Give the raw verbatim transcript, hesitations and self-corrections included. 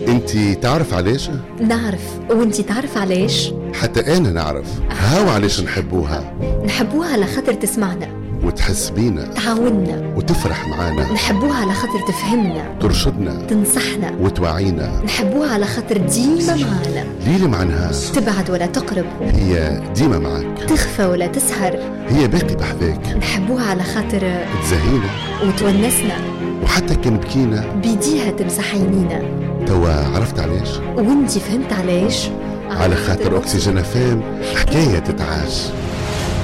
انتي تعرف علاش؟ نعرف، وانتي تعرف علاش؟ حتى انا نعرف. هاو علاش نحبوها. نحبوها على خاطر تسمعنا وتحس بينا، تعاوننا وتفرح معانا. نحبوها على خاطر تفهمنا، ترشدنا، تنصحنا وتوعينا. نحبوها على خاطر ديما معانا. ليلي معناها تبعد ولا تقرب، هي ديما معك. تخفى ولا تسهر، هي باقي بحذاك. نحبوها على خاطر تزهينا وتونسنا، وحتى كان بكينا بيديها تمسح عينينا. توا عرفت علاش؟ وانتي فهمت علاش؟ على خاطر أكسجين فام حكاية تتعاش.